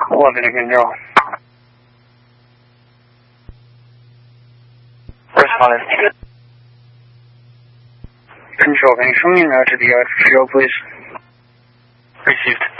11 to control. Responded. Control, can you show me an to the yard for fuel, please? Received.